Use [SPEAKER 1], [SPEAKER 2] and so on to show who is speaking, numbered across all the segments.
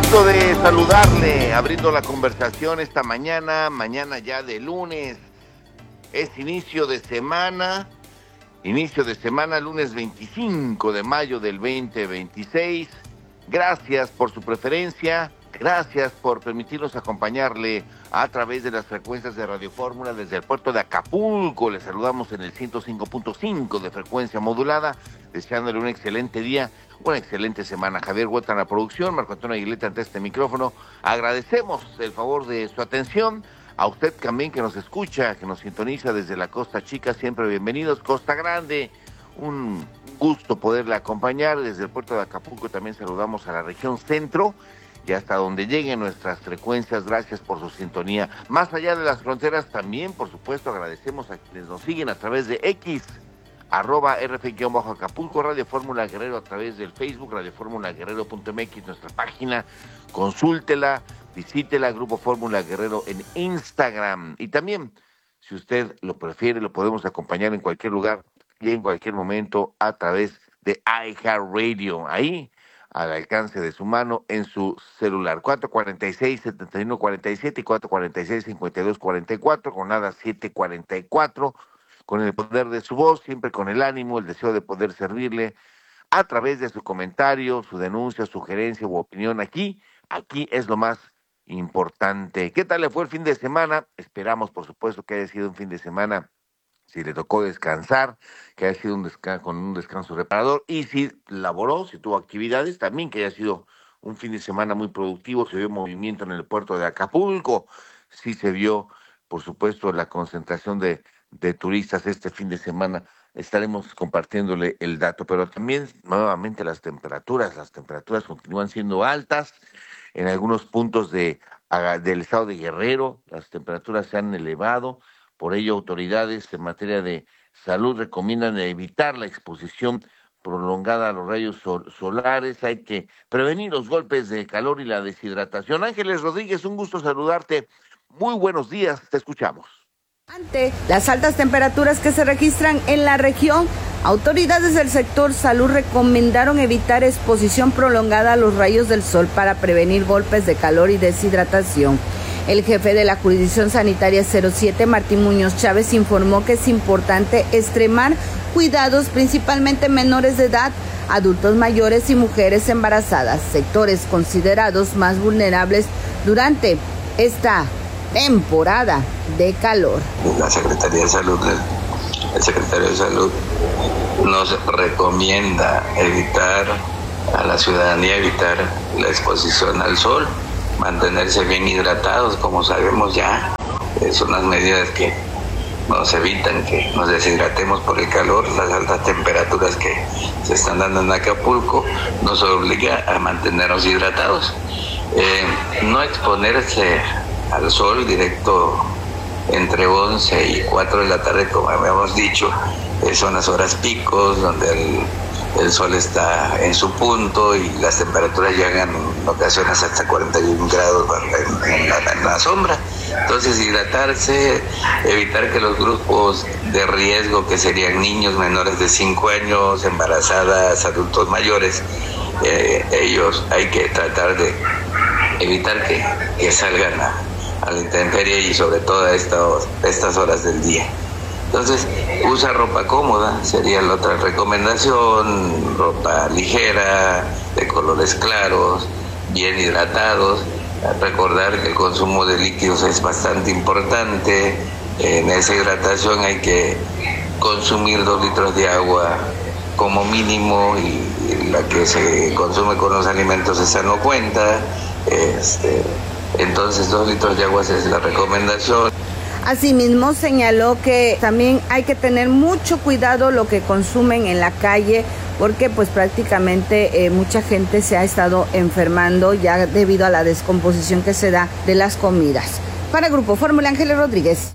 [SPEAKER 1] Gusto de saludarle, abriendo la conversación esta mañana ya de lunes. Es inicio de semana, lunes 25 de mayo del 2026. Gracias por su preferencia, gracias por permitirnos acompañarle a través de las frecuencias de Radio Fórmula desde el puerto de Acapulco. Le saludamos en el 105.5 de frecuencia modulada, deseándole un excelente día, una excelente semana. Javier Huerta en la producción, Marco Antonio Aguileta ante este micrófono. Agradecemos el favor de su atención. A usted también que nos escucha, que nos sintoniza desde la Costa Chica, siempre bienvenidos. Costa Grande, un gusto poderle acompañar. Desde el puerto de Acapulco también saludamos a la región centro y hasta donde lleguen nuestras frecuencias. Gracias por su sintonía. Más allá de las fronteras también, por supuesto, agradecemos a quienes nos siguen a través de X, @RF_Acapulco, Radio Fórmula Guerrero a través del Facebook, radioformulaguerrero.mx, nuestra página, consúltela, visítela, Grupo Fórmula Guerrero en Instagram. Y también, si usted lo prefiere, lo podemos acompañar en cualquier lugar y en cualquier momento a través de iHeartRadio, ahí al alcance de su mano en su celular. 446-7147 y 446-5244, con nada 744, con el poder de su voz, siempre con el ánimo, el deseo de poder servirle a través de su comentario, su denuncia, sugerencia u opinión. Aquí es lo más importante. ¿Qué tal le fue el fin de semana? Esperamos, por supuesto, que haya sido un fin de semana, si le tocó descansar, que haya sido con un descanso reparador, y si laboró, si tuvo actividades, también que haya sido un fin de semana muy productivo. Se vio movimiento en el puerto de Acapulco, sí se vio, por supuesto, la concentración de turistas este fin de semana. Estaremos compartiéndole el dato, pero también nuevamente las temperaturas continúan siendo altas. En algunos puntos del estado de Guerrero las temperaturas se han elevado. Por ello, autoridades en materia de salud recomiendan evitar la exposición prolongada a los rayos solares. Hay que prevenir los golpes de calor y la deshidratación. Ángeles Rodríguez, un gusto saludarte. Muy buenos días, te escuchamos.
[SPEAKER 2] Ante las altas temperaturas que se registran en la región, autoridades del sector salud recomendaron evitar exposición prolongada a los rayos del sol para prevenir golpes de calor y deshidratación. El jefe de la Jurisdicción Sanitaria 07, Martín Muñoz Chávez, informó que es importante extremar cuidados, principalmente menores de edad, adultos mayores y mujeres embarazadas, sectores considerados más vulnerables durante esta temporada de calor.
[SPEAKER 3] La Secretaría de Salud, el secretario de Salud nos recomienda evitar a la ciudadanía la exposición al sol, mantenerse bien hidratados. Como sabemos ya, son unas medidas que nos evitan que nos deshidratemos por el calor. Las altas temperaturas que se están dando en Acapulco nos obliga a mantenernos hidratados. No exponerse al sol directo entre 11 y 4 de la tarde, como habíamos dicho, son las horas picos donde el sol está en su punto y las temperaturas llegan en ocasiones hasta 41 grados en la sombra. Entonces, hidratarse, evitar que los grupos de riesgo, que serían niños menores de 5 años, embarazadas, adultos mayores, ellos hay que tratar de evitar que salgan a la intemperie y sobre todo a estas horas del día. Entonces, usa ropa cómoda, sería la otra recomendación, ropa ligera, de colores claros, bien hidratados. Recordar que el consumo de líquidos es bastante importante. En esa hidratación hay que consumir 2 litros de agua como mínimo, y la que se consume con los alimentos esa no cuenta. Entonces 2 litros de agua es la recomendación.
[SPEAKER 2] Asimismo, señaló que también hay que tener mucho cuidado lo que consumen en la calle, porque pues prácticamente mucha gente se ha estado enfermando ya debido a la descomposición que se da de las comidas. Para Grupo Fórmula, Ángeles Rodríguez.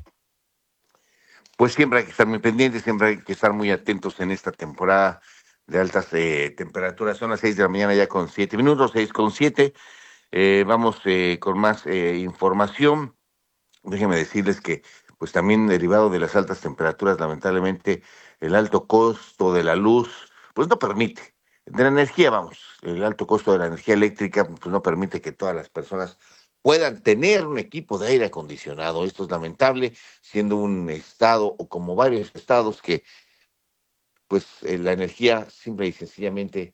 [SPEAKER 1] Pues siempre hay que estar muy pendientes, siempre hay que estar muy atentos en esta temporada de altas temperaturas. Son las 6 de la mañana ya con 7 minutos, 6:07. Vamos con más información. Déjenme decirles que, pues también derivado de las altas temperaturas, lamentablemente, el alto costo de la luz, pues no permite de la energía, vamos. El alto costo de la energía eléctrica pues no permite que todas las personas puedan tener un equipo de aire acondicionado. Esto es lamentable, siendo un estado o como varios estados que pues la energía simple y sencillamente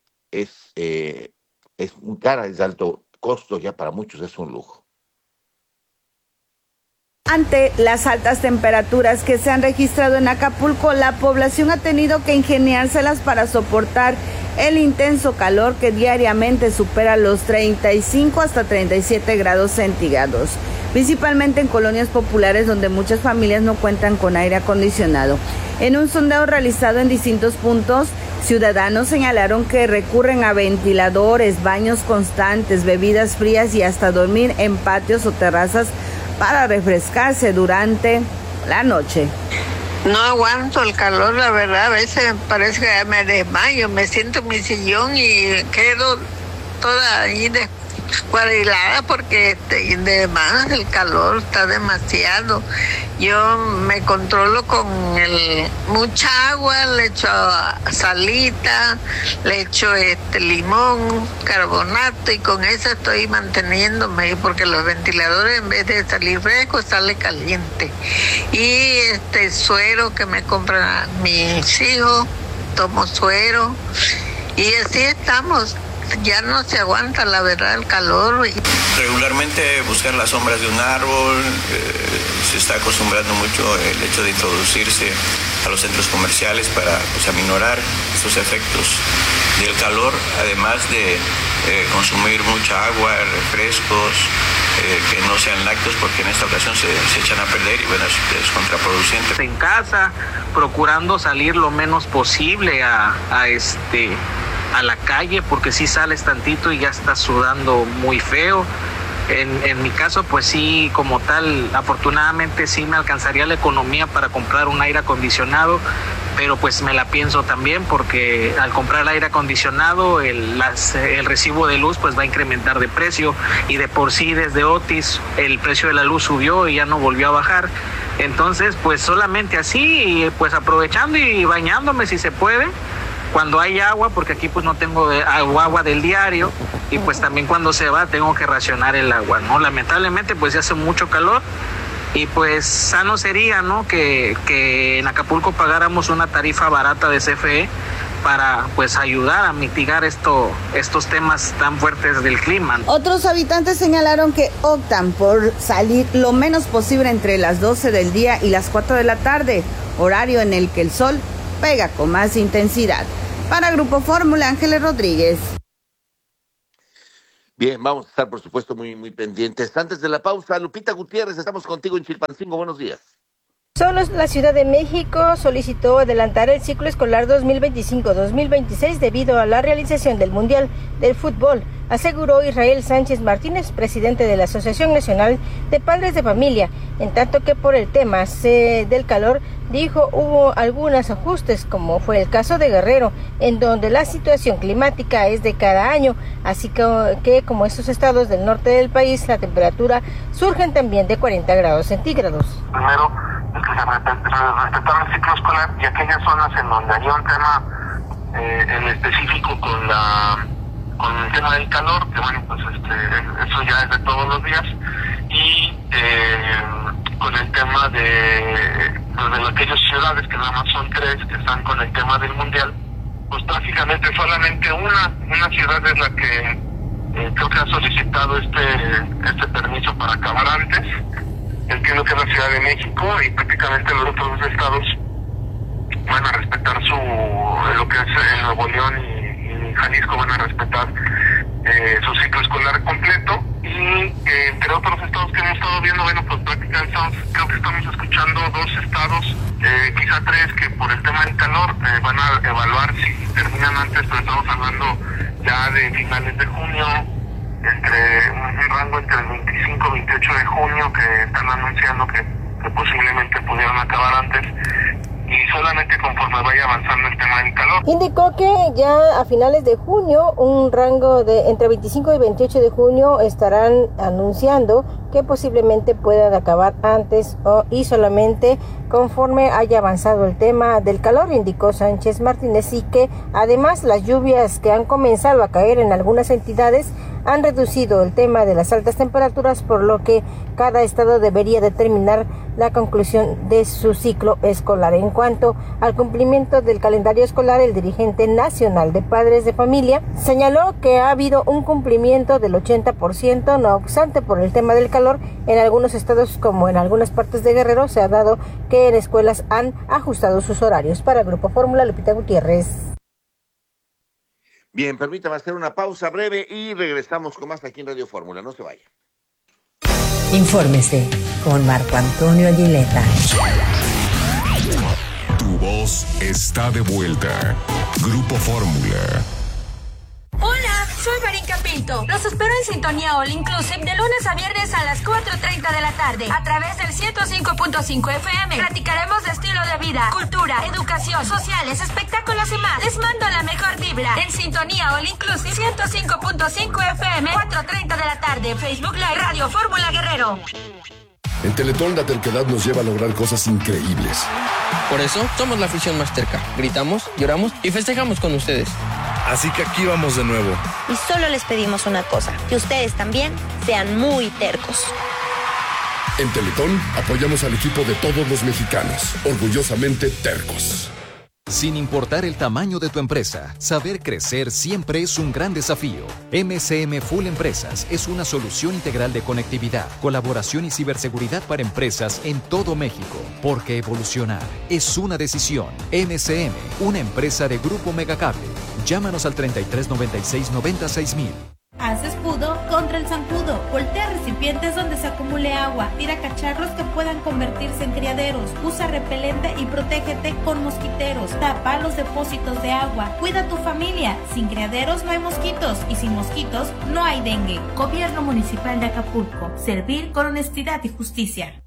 [SPEAKER 1] es muy cara, es de alto costo, ya para muchos es un lujo.
[SPEAKER 2] Ante las altas temperaturas que se han registrado en Acapulco, la población ha tenido que ingeniárselas para soportar el intenso calor que diariamente supera los 35 hasta 37 grados centígrados, principalmente en colonias populares donde muchas familias no cuentan con aire acondicionado. En un sondeo realizado en distintos puntos, ciudadanos señalaron que recurren a ventiladores, baños constantes, bebidas frías y hasta dormir en patios o terrazas para refrescarse durante la noche.
[SPEAKER 4] No aguanto el calor, la verdad, a veces parece que me desmayo, me siento en mi sillón y quedo toda ahí descuadrilada porque además el calor está demasiado. Yo me controlo con mucha agua, le echo salita, le echo limón, carbonato y con eso estoy manteniéndome porque los ventiladores en vez de salir fresco sale caliente. Y suero que me compran mis hijos, tomo suero y así estamos. Ya no se aguanta, la verdad, el calor.
[SPEAKER 5] Regularmente buscar las sombras de un árbol, se está acostumbrando mucho el hecho de introducirse a los centros comerciales para aminorar esos efectos del calor, además de consumir mucha agua, refrescos, que no sean lácteos porque en esta ocasión se echan a perder y bueno, es contraproducente.
[SPEAKER 6] En casa, procurando salir lo menos posible a la calle porque si sales tantito y ya estás sudando muy feo. En mi caso pues sí, como tal, afortunadamente sí me alcanzaría la economía para comprar un aire acondicionado, pero pues me la pienso también porque al comprar aire acondicionado el recibo de luz pues va a incrementar de precio y de por sí desde Otis el precio de la luz subió y ya no volvió a bajar. Entonces pues solamente así, pues aprovechando y bañándome si se puede cuando hay agua, porque aquí pues no tengo agua del diario y pues también cuando se va tengo que racionar el agua, ¿no? Lamentablemente pues ya hace mucho calor y pues sano sería, ¿no? Que en Acapulco pagáramos una tarifa barata de CFE para pues ayudar a mitigar estos temas tan fuertes del clima.
[SPEAKER 2] Otros habitantes señalaron que optan por salir lo menos posible entre las 12 del día y las 4 de la tarde, horario en el que el sol pega con más intensidad. Para Grupo Fórmula, Ángeles Rodríguez.
[SPEAKER 1] Bien, vamos a estar por supuesto muy, muy pendientes. Antes de la pausa, Lupita Gutiérrez, estamos contigo en Chilpancingo. Buenos días.
[SPEAKER 7] Solo la Ciudad de México solicitó adelantar el ciclo escolar 2025-2026 debido a la realización del Mundial del Fútbol, aseguró Israel Sánchez Martínez, presidente de la Asociación Nacional de Padres de Familia, en tanto que por el tema del calor, dijo, hubo algunos ajustes, como fue el caso de Guerrero, en donde la situación climática es de cada año, así que como estos estados del norte del país, la temperatura surgen también de 40 grados centígrados.
[SPEAKER 8] Primero, es que se respetara el ciclo escolar y aquellas zonas en donde había un tema en específico con el tema del calor, que bueno, pues eso ya es de todos los días, y con el tema de aquellas ciudades, que nada más son 3, que están con el tema del mundial, pues prácticamente solamente una ciudad es la que creo que ha solicitado este permiso para acabar antes. Entiendo que es la Ciudad de México y prácticamente los otros 2 estados van a respetar lo que es Nuevo León y Jalisco van a respetar su ciclo escolar completo y entre otros estados que hemos estado viendo, bueno, pues prácticamente creo que estamos escuchando 2 estados, quizá 3 que por el tema del calor van a evaluar si terminan antes, pero estamos hablando ya de finales de junio, entre un rango entre el 25 y 28 de junio que están anunciando que posiblemente pudieran acabar antes. y solamente conforme vaya avanzando el tema del calor.
[SPEAKER 7] Indicó que ya a finales de junio, un rango de entre 25 y 28 de junio, estarán anunciando que posiblemente puedan acabar antes y solamente conforme haya avanzado el tema del calor, indicó Sánchez Martínez, y que además las lluvias que han comenzado a caer en algunas entidades han reducido el tema de las altas temperaturas, por lo que cada estado debería determinar la conclusión de su ciclo escolar. En cuanto al cumplimiento del calendario escolar, el dirigente nacional de padres de familia señaló que ha habido un cumplimiento del 80%, no obstante, por el tema del calor, en algunos estados como en algunas partes de Guerrero se ha dado que en escuelas han ajustado sus horarios. Para el Grupo Fórmula, Lupita Gutiérrez.
[SPEAKER 1] Bien, permítame hacer una pausa breve y regresamos con más aquí en Radio Fórmula. No se vaya.
[SPEAKER 9] Infórmese con Marco Antonio Aguilera.
[SPEAKER 10] Tu voz está de vuelta. Grupo Fórmula.
[SPEAKER 11] Hola, soy Marín Pinto. Los espero en Sintonía All Inclusive de lunes a viernes a las 4:30 de la tarde a través del 105.5 FM. Platicaremos de estilo de vida, cultura, educación, sociales, espectáculos y más. Les mando la mejor vibra en Sintonía All Inclusive 105.5 FM, 4:30 de la tarde. Facebook Live, Radio Fórmula Guerrero.
[SPEAKER 10] En Teletón la terquedad nos lleva a lograr cosas increíbles.
[SPEAKER 12] Por eso somos la afición más terca. Gritamos, lloramos y festejamos con ustedes.
[SPEAKER 13] Así que aquí vamos de nuevo.
[SPEAKER 14] Y solo les pedimos una cosa, que ustedes también sean muy tercos.
[SPEAKER 10] En Teletón apoyamos al equipo de todos los mexicanos, orgullosamente tercos.
[SPEAKER 15] Sin importar el tamaño de tu empresa, saber crecer siempre es un gran desafío. MCM Full Empresas es una solución integral de conectividad, colaboración y ciberseguridad para empresas en todo México. Porque evolucionar es una decisión. MCM, una empresa de Grupo Megacable. Llámanos al 3396-96000.
[SPEAKER 16] Haz escudo contra el zancudo. Voltea recipientes donde se acumule agua. Tira cacharros que puedan convertirse en criaderos. Usa repelente y protégete con mosquiteros. Tapa los depósitos de agua. Cuida a tu familia. Sin criaderos no hay mosquitos y sin mosquitos no hay dengue. Gobierno Municipal de Acapulco. Servir con honestidad y justicia.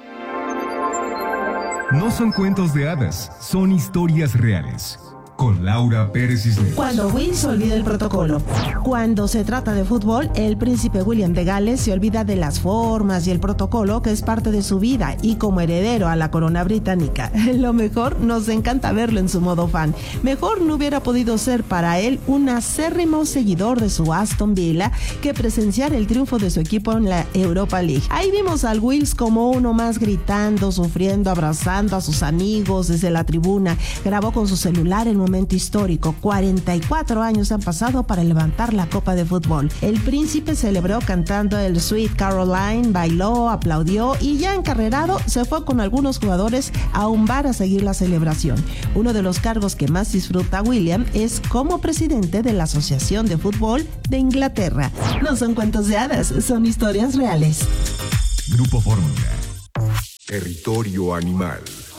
[SPEAKER 17] No son cuentos de hadas, son historias reales. Con Laura Pérez Cisneros.
[SPEAKER 18] Cuando Will se olvida el protocolo. Cuando se trata de fútbol, el príncipe William de Gales se olvida de las formas y el protocolo que es parte de su vida, y como heredero a la corona británica, lo mejor, nos encanta verlo en su modo fan. Mejor no hubiera podido ser para él un acérrimo seguidor de su Aston Villa que presenciar el triunfo de su equipo en la Europa League. Ahí vimos al Wills como uno más, gritando, sufriendo, abrazando a sus amigos desde la tribuna. Grabó con su celular el momento histórico. 44 años han pasado para levantar la copa de fútbol. El príncipe celebró cantando el Sweet Caroline, bailó, aplaudió y ya encarrerado se fue con algunos jugadores a un bar a seguir la celebración. Uno de los cargos que más disfruta William es como presidente de la Asociación de Fútbol de Inglaterra. No son cuentos de hadas, son historias reales.
[SPEAKER 10] Grupo Fórmula. Territorio animal.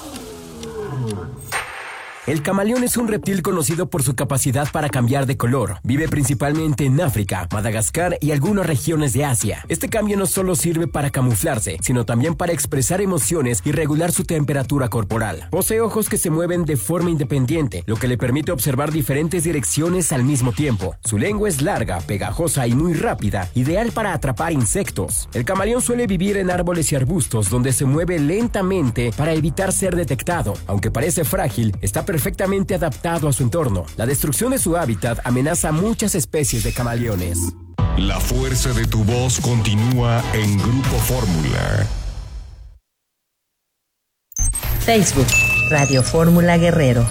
[SPEAKER 19] El camaleón es un reptil conocido por su capacidad para cambiar de color. Vive principalmente en África, Madagascar y algunas regiones de Asia. Este cambio no solo sirve para camuflarse, sino también para expresar emociones y regular su temperatura corporal. Posee ojos que se mueven de forma independiente, lo que le permite observar diferentes direcciones al mismo tiempo. Su lengua es larga, pegajosa y muy rápida, ideal para atrapar insectos. El camaleón suele vivir en árboles y arbustos donde se mueve lentamente para evitar ser detectado. Aunque parece frágil, está perfectamente adaptado a su entorno. La destrucción de su hábitat amenaza a muchas especies de camaleones.
[SPEAKER 10] La fuerza de tu voz continúa en Grupo Fórmula.
[SPEAKER 9] Facebook, Radio Fórmula Guerrero.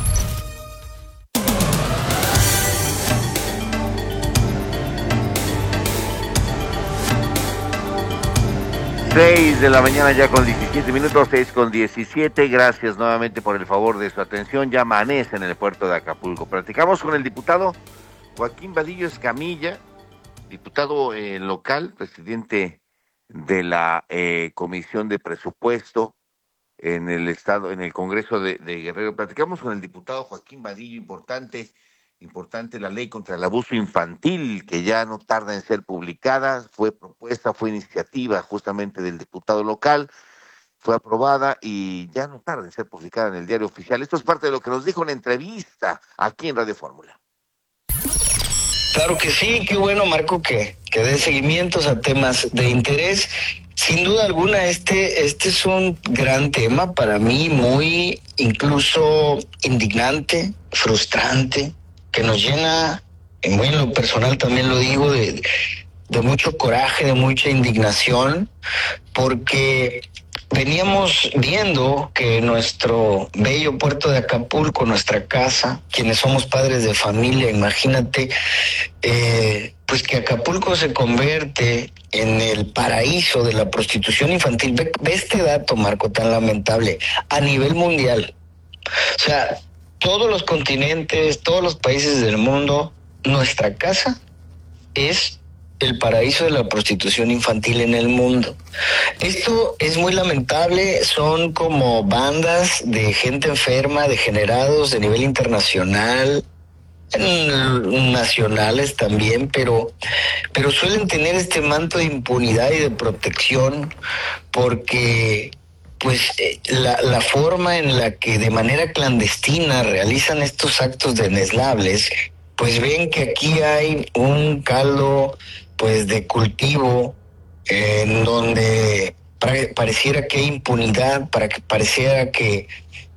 [SPEAKER 1] Seis de la mañana ya con 17 minutos, 6:17. Gracias nuevamente por el favor de su atención. Ya amanece en el puerto de Acapulco. Platicamos con el diputado Joaquín Vadillo Escamilla, diputado local, presidente de la Comisión de Presupuesto en el Estado, en el Congreso de Guerrero. Platicamos con el diputado Joaquín Vadillo, importante la ley contra el abuso infantil, que ya no tarda en ser publicada. Fue propuesta, fue iniciativa justamente del diputado local. fue aprobada y ya no tarda en ser publicada en el Diario Oficial. Esto es parte de lo que nos dijo en entrevista aquí en Radio Fórmula.
[SPEAKER 20] Claro que sí, qué bueno, Marco, que dé seguimientos a temas de interés. Sin duda alguna, este es un gran tema para mí, muy incluso indignante, frustrante, que nos llena, muy en lo personal también lo digo, de mucho coraje, de mucha indignación, porque veníamos viendo que nuestro bello puerto de Acapulco, nuestra casa, quienes somos padres de familia, imagínate, pues que Acapulco se convierte en el paraíso de la prostitución infantil. Ve este dato, Marco, tan lamentable, a nivel mundial. O sea, todos los continentes, todos los países del mundo, nuestra casa es el paraíso de la prostitución infantil en el mundo. Esto es muy lamentable, son como bandas de gente enferma, degenerados de nivel internacional, nacionales también, pero suelen tener este manto de impunidad y de protección porque pues la forma en la que de manera clandestina realizan estos actos deneslables, pues ven que aquí hay un caldo pues de cultivo en donde pareciera que hay impunidad, para que pareciera que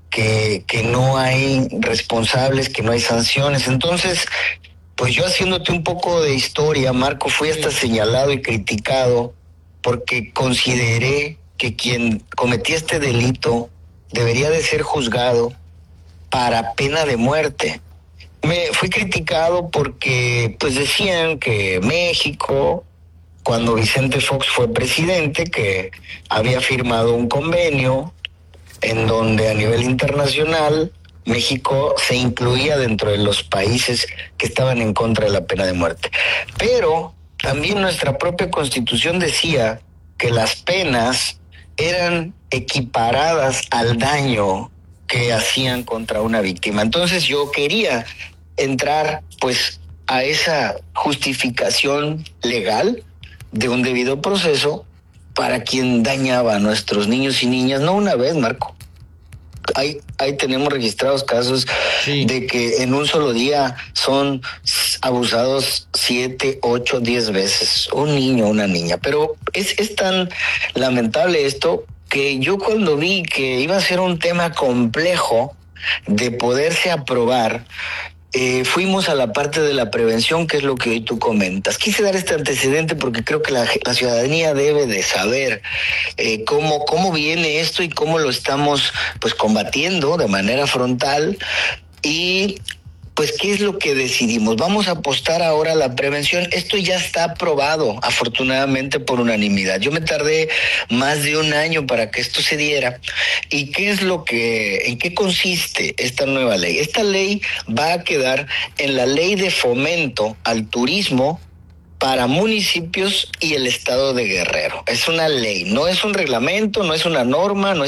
[SPEAKER 20] no hay responsables, que no hay sanciones. Entonces, pues yo haciéndote un poco de historia, Marco, fui hasta señalado y criticado porque consideré que quien cometía este delito debería de ser juzgado para pena de muerte. Me fui criticado porque pues decían que México, cuando Vicente Fox fue presidente, que había firmado un convenio en donde a nivel internacional México se incluía dentro de los países que estaban en contra de la pena de muerte. Pero también nuestra propia Constitución decía que las penas eran equiparadas al daño que hacían contra una víctima. Entonces yo quería entrar pues a esa justificación legal de un debido proceso para quien dañaba a nuestros niños y niñas, no una vez, Marco. Ahí tenemos registrados casos de que en un solo día son abusados 7, 8, 10 veces, un niño o una niña. Pero es tan lamentable esto que yo cuando vi que iba a ser un tema complejo de poderse aprobar, fuimos a la parte de la prevención, que es lo que hoy tú comentas. Quise dar este antecedente porque creo que la ciudadanía debe de saber cómo viene esto y cómo lo estamos pues combatiendo de manera frontal. Y pues ¿qué es lo que decidimos? Vamos a apostar ahora a la prevención. Esto ya está aprobado, afortunadamente, por unanimidad. Yo me tardé más de un año para que esto se diera. ¿Y en qué consiste esta nueva ley? Esta ley va a quedar en la Ley de Fomento al Turismo para municipios y el estado de Guerrero. Es una ley, no es un reglamento, no es una norma, no es